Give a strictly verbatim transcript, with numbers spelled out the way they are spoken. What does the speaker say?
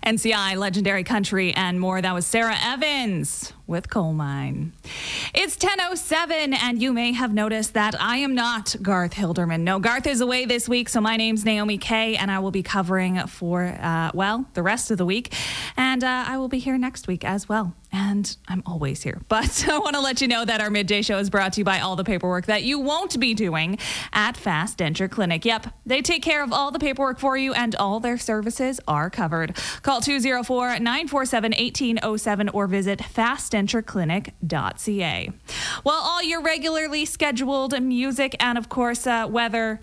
N C I, Legendary Country, and more. That was Sarah Evans with Coal Mine. It's ten oh seven, and you may have noticed that I am not Garth Hilderman. No, Garth is away this week, so my name's Naomi Kay, and I will be covering for, uh, well, the rest of the week. And uh, I will be here next week as well. And I'm always here. But I want to let you know that our midday show is brought to you by all the paperwork that you won't be doing at Fast Denture Clinic. Yep, they take care of all the paperwork for you, and all their services are covered. Call two oh four, nine four seven, one eight oh seven or visit fast denture clinic dot c a. Well, all your regularly scheduled music and, of course, uh, weather